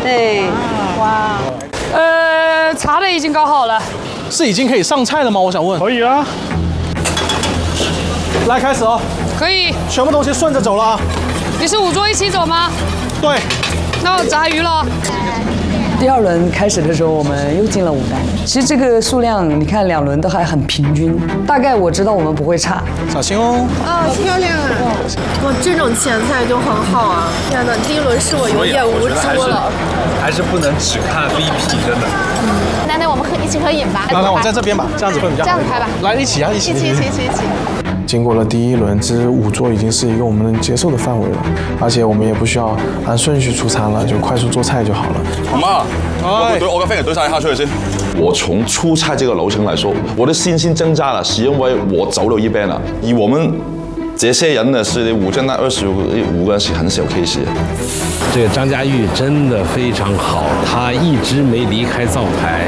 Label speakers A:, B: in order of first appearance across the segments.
A: 对，哇。
B: 茶的已经搞好了，
C: 是已经可以上菜了吗？我想问。
D: 可以啊。
C: 来，开始哦。
B: 可以。
C: 全部东西顺着走了啊。
B: 你是5桌一起走吗？
C: 对。
B: 那我炸鱼了。
E: 第2轮开始的时候，我们又进了5单。其实这个数量，你看2轮都还很平均，大概我知道我们不会差。
C: 小心哦。
A: 漂亮啊！哇，这种前菜就很好啊！天哪，第1轮是我有眼无珠了。
F: 还是不能只看 VP， 真的。
G: 那我们一起合影吧。
C: 来，我在这边吧，这样子会比较好。
G: 这样子拍吧。
C: 来，一起啊，一起。
H: 经过了第1轮，其实5桌已经是一个我们能接受的范围了，而且我们也不需要按顺序出餐了，就快速做菜就好了。
I: 阿媽，我嘅 friend 懟晒蝦出去先。我從出菜這個流程來說，我的信心增加了，是因為我走了一邊了。而我們這些人呢，是5站那25個人是很小 case。
J: 這個張家玉真的非常好，他一直沒離開灶台。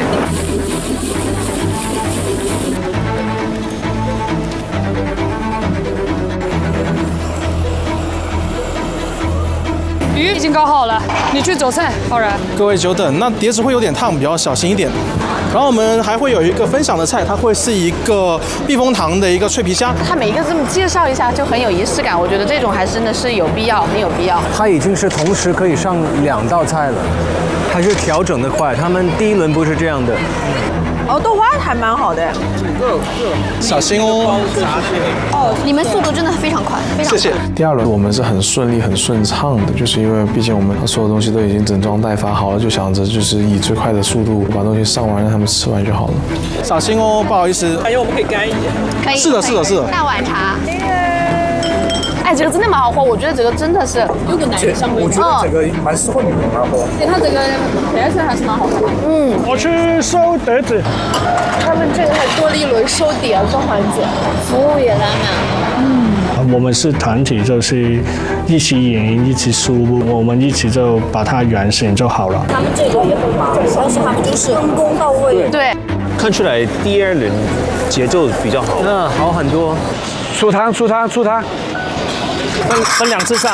B: 鱼已经搞好了，你去走菜，浩然。
C: 各位久等，那碟子会有点烫，比较小心一点。然后我们还会有一个分享的菜，它会是一个避风塘的一个脆皮虾。
G: 它每一个这么介绍一下，就很有仪式感。我觉得这种还真的是有必要，很有必要。
K: 它已经是同时可以上2道菜了，它是调整的快，他们第1轮不是这样的。
A: 豆花还蛮好的。
C: 小心哦。
G: 你们速度真的非常快，非常快。
C: 谢谢。
H: 第2轮我们是很顺利、很顺畅的，就是因为毕竟我们所有东西都已经整装待发好了，就想着就是以最快的速度把东西上完，让他们吃完就好了。
C: 小心哦，不好意思。
A: 感觉我们可以干一点。
G: 可以。
C: 是的。
G: 大碗茶。哎，这个真的蛮好喝，我觉得这个真的是
A: 有个男人香味。
D: 我觉得这个蛮适合女人喝。
G: 对，它这个颜色还是蛮好看的。
D: 我去收碟子。
A: 他们这个还多了1轮收碟子环节，服务也拉满。
D: 我们是团体，就是一起赢，一起输，我们一起就把它完成就好了。
A: 他们这个也很忙，但是他们就是分工到位。
G: 对。
L: 看出来第2轮节奏比较好。
K: 好很多。出汤。
L: 分2次上。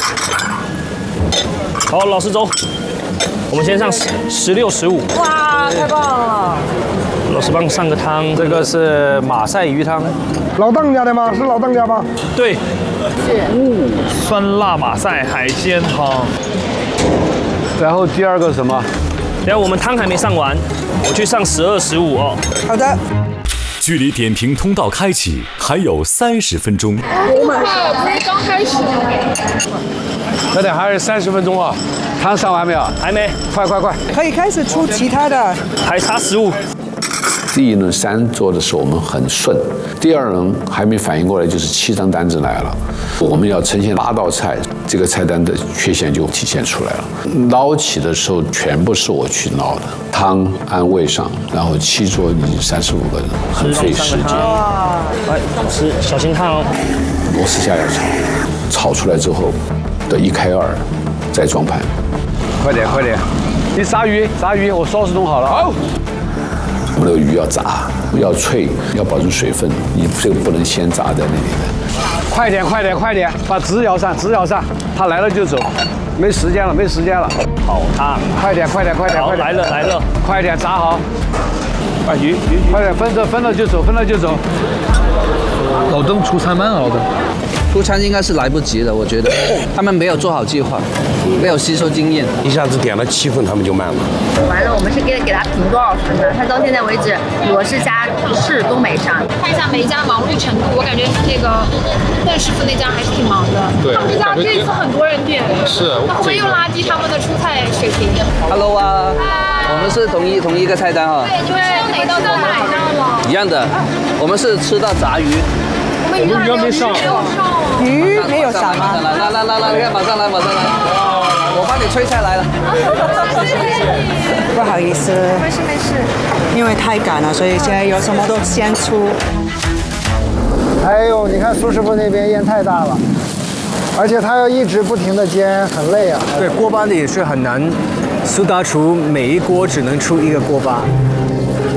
L: 好，老师走。我们先上16、15。
A: 哇，太棒了！
L: 老师帮上个汤。
K: 这个是马赛鱼汤。
D: 老邓家的吗？是老邓家吗？
L: 对。
A: 是。
L: 酸辣马赛海鲜汤。
K: 然后第2个什么？
L: 然后我们汤还没上完，我去上12、15哦。
A: 好的。
M: 距离点评通道开启还有30分钟。
A: 我们才刚开始。
K: 那得还有30分钟啊！汤上完没有？
L: 还没。
K: 快！
A: 可以开始出其他的。
L: 还差15。
N: 第1轮3桌的时候我们很顺，第2轮还没反应过来，就是7张单子来了。我们要呈现8道菜，这个菜单的缺陷就体现出来了。捞起的时候全部是我去捞的，汤按位上，然后7桌已经35个人，很费时间。
L: 哎，吃小心烫哦。
N: 螺丝下要炒出来之后的1开2，再装盘。
K: 快点！你炸鱼，我sauce弄好了。好。
N: 我们那个鱼要炸，要脆，要保证水分，你这个不能先炸在那里的。
K: 快点，把纸舀上，他来了就走，没时间了。
L: 好烫！
K: 快点！
L: 来了！
K: 快点炸好。
L: 鱼，
K: 快点分了就走。
O: 老邓出餐慢啊，老邓。出餐应该是来不及的，我觉得他们没有做好计划，没有吸收经验，
J: 一下子点了7份，他们就慢了。
G: 完了，我们是给他评多少分呢？他到现在为止，罗氏家事都没上。看一下每一家忙碌程度，我感觉那个邓师傅那家还是挺忙的。
J: 对，
G: 他们家这一次很多人点，
J: 是。
G: 那会不会又拉低他们的出菜水平
O: ？Hello 啊，我们是同一个菜单啊。
G: 对，就是哪道到哪了？
O: 一样的，我们是吃到炸鱼。
G: 我们鱼还没上。
A: 鱼没有上吗？
O: 来，看马上来！我帮你催菜来了。
A: 不好意思。
G: 没事。
A: 因为太赶了，所以现在有什么都先出。
D: 哎呦，你看苏师傅那边烟太大了，而且他要一直不停的煎，很累啊。
K: 对，锅巴的也是很难，苏大厨每一锅只能出1个锅巴。